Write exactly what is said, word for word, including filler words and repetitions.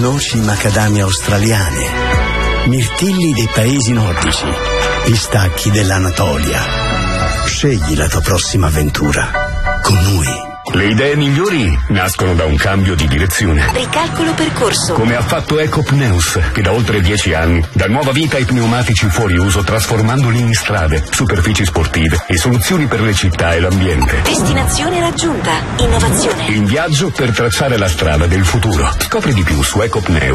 noci macadamia australiane, mirtilli dei paesi nordici, pistacchi dell'Anatolia. Scegli la tua prossima avventura con noi. Le idee migliori nascono da un cambio di direzione. Ricalcolo percorso. Come ha fatto Ecopneus, che da oltre dieci anni dà nuova vita ai pneumatici fuori uso, trasformandoli in strade, superfici sportive e soluzioni per le città e l'ambiente. Destinazione raggiunta. Innovazione. In viaggio per tracciare la strada del futuro. Scopri di più su ecopneus